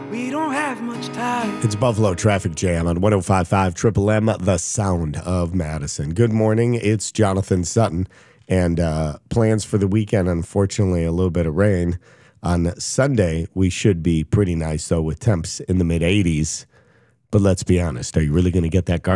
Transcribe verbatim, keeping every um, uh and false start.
We don't have much time. It's Buffalo Traffic Jam on one oh five point five Triple M, the sound of Madison. Good morning. It's Jonathan Sutton. And uh, plans for the weekend, unfortunately, a little bit of rain. On Sunday, we should be pretty nice, though, with temps in the mid eighties. But let's be honest. Are you really going to get that garden